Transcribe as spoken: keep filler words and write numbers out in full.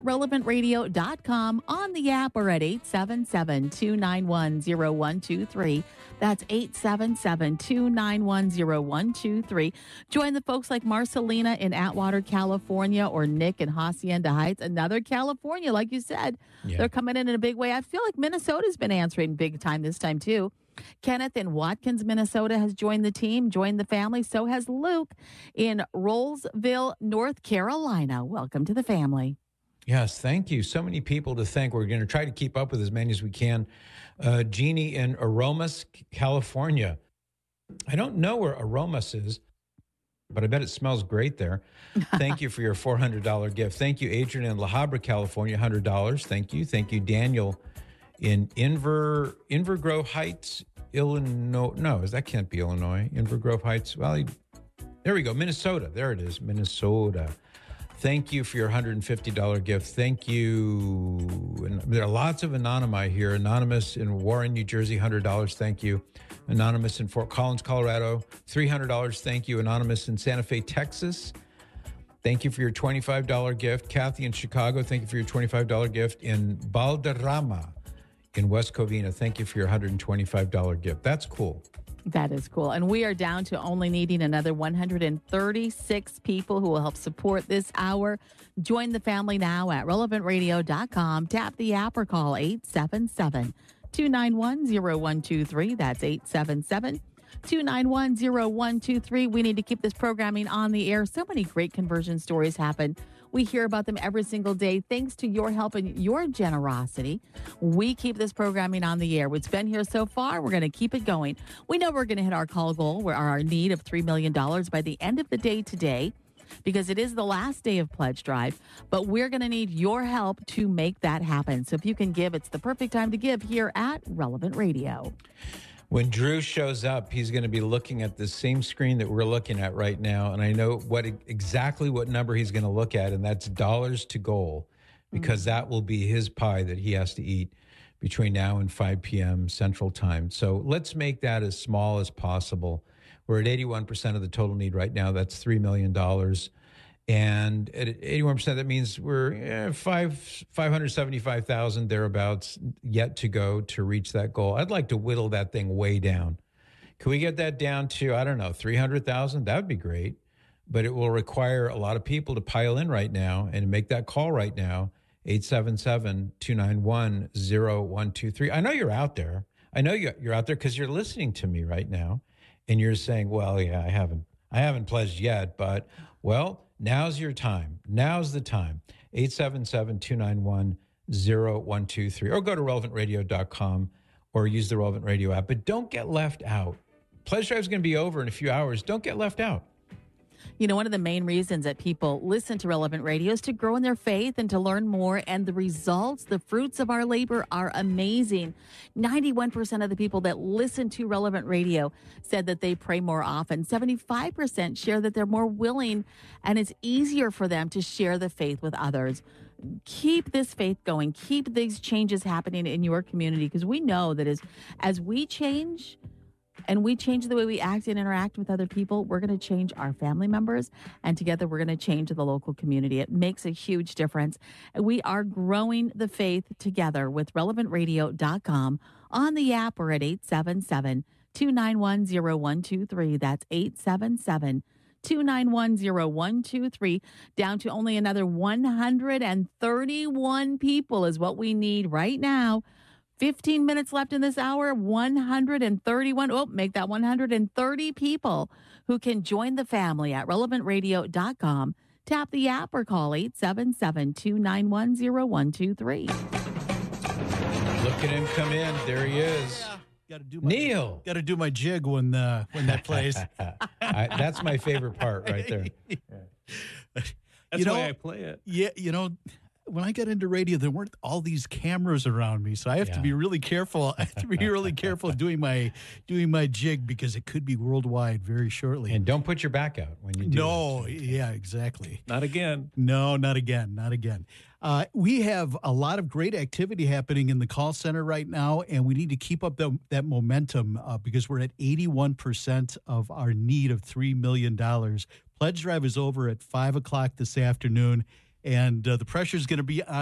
relevant radio dot com, on the app, or at eight seven seven, two nine one, zero one two three. That's eight seven seven, two nine one, zero one two three. Join the folks like Marcelina in Atwater, California, or Nick in Hacienda Heights, another California, like you said. Yeah. They're coming in in a big way. I feel like Minnesota's been answering big time this time, too. Kenneth in Watkins, Minnesota has joined the team, joined the family. So has Luke in Rollsville, North Carolina. Welcome to the family. Yes, thank you. So many people to thank. We're going to try to keep up with as many as we can. Uh, Jeannie in Aromas, California. I don't know where Aromas is, but I bet it smells great there. Thank you for your four hundred dollars gift. Thank you, Adrian in La Habra, California, one hundred dollars. Thank you. Thank you, Daniel in Inver, Inver Grove Heights, Illinois. No, that can't be Illinois. Inver Grove Heights. Well, he, there we go. Minnesota. There it is. Minnesota. Thank you for your one hundred fifty dollars gift. Thank you. And there are lots of Anonymi here. Anonymous in Warren, New Jersey, one hundred dollars. Thank you. Anonymous in Fort Collins, Colorado, three hundred dollars. Thank you. Anonymous in Santa Fe, Texas. Thank you for your twenty-five dollars gift. Kathy in Chicago, thank you for your twenty-five dollars gift. In Balderrama in West Covina, thank you for your one hundred twenty-five dollars gift. That's cool. That is cool. And we are down to only needing another one hundred thirty-six people who will help support this hour. Join the family now at relevant radio dot com. Tap the app or call eight seven seven, two nine one, zero one two three. That's eight seven seven, two nine one, zero one two three. We need to keep this programming on the air. So many great conversion stories happen. We hear about them every single day. Thanks to your help and your generosity, we keep this programming on the air. It's been here so far. We're going to keep it going. We know we're going to hit our call goal, where our need of three million dollars by the end of the day today, because it is the last day of Pledge Drive. But we're going to need your help to make that happen. So if you can give, it's the perfect time to give here at Relevant Radio. When Drew shows up, he's going to be looking at the same screen that we're looking at right now. And I know what exactly what number he's going to look at, and that's dollars to goal, because mm-hmm. that will be his pie that he has to eat between now and five p.m. Central Time. So let's make that as small as possible. We're at eighty-one percent of the total need right now. That's three million dollars. And at eighty-one percent, that means we're eh, five, five hundred seventy-five thousand thereabouts yet to go to reach that goal. I'd like to whittle that thing way down. Can we get that down to, I don't know, three hundred thousand? That would be great. But it will require a lot of people to pile in right now and make that call right now, eight seven seven, two nine one, zero one two three. I know you're out there. I know you're out there because you're listening to me right now. And you're saying, well, yeah, I haven't, I haven't pledged yet, but, well, now's your time. Now's the time. eight seven seven, two nine one, zero one two three. Or go to relevant radio dot com or use the Relevant Radio app. But don't get left out. Pledge Drive is going to be over in a few hours. Don't get left out. You know, one of the main reasons that people listen to Relevant Radio is to grow in their faith and to learn more. And the results, the fruits of our labor are amazing. ninety-one percent of the people that listen to Relevant Radio said that they pray more often. seventy-five percent share that they're more willing and it's easier for them to share the faith with others. Keep this faith going. Keep these changes happening in your community, because we know that as, as we change, and we change the way we act and interact with other people, we're going to change our family members, and together we're going to change the local community. It makes a huge difference. And we are growing the faith together with relevant radio dot com, on the app, or at eight seven seven, two nine one, zero one two three. That's eight seven seven, two nine one, zero one two three. Down to only another one hundred thirty-one people is what we need right now. fifteen minutes left in this hour, one hundred thirty-one. Oh, make that one hundred thirty people who can join the family at relevant radio dot com. Tap the app or call eight seven seven, two nine one, zero one two three. Look at him come in. There he is. Yeah. Gotta do my, Neil. Got to do my jig when uh, when that plays. I, that's my favorite part right there. Yeah. That's you know, why I play it. Yeah, you know, when I got into radio, there weren't all these cameras around me, so I have Yeah. to be really careful. I have to be really careful doing my doing my jig, because it could be worldwide very shortly. And don't put your back out when you do. No, that. yeah, exactly. Not again. No, not again, not again. Uh, we have a lot of great activity happening in the call center right now, and we need to keep up the, that momentum uh, because we're at eighty-one percent of our need of three million dollars. Pledge Drive is over at five o'clock this afternoon. and uh, the pressure is going to be on